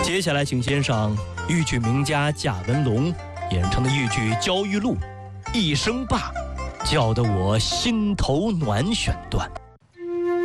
接下来，请欣赏豫剧名家贾文龙演唱的豫剧《焦裕禄》，一声罢，叫得我心头暖选段。